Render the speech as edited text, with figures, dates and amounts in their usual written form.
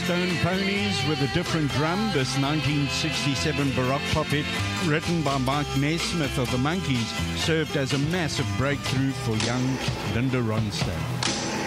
Stone Ponies with a different drum. This 1967 Baroque pop hit, written by Mike Nesmith of the Monkees, served as a massive breakthrough for young Linda Ronstadt.